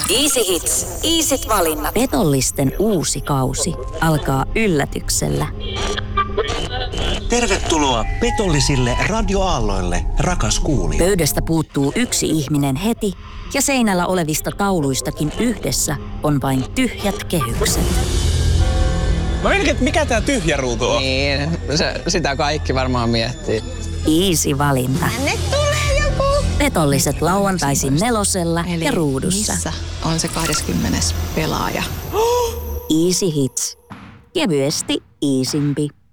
Easy Hits. Easyt valinnat. Petollisten uusi kausi alkaa yllätyksellä. Tervetuloa petollisille radioaalloille, rakas kuulija. Pöydästä puuttuu yksi ihminen heti ja seinällä olevista tauluistakin yhdessä on vain tyhjät kehykset. Mä mietin, että mikä tää tyhjä ruutu on? Niin, sitä kaikki varmaan miettii. Easy valinta. Tänne tulee joku. Petolliset lauantaisin 4 Eli ja ruudussa. missä on se 20. pelaaja? Easy Hits. Kevyesti easympi.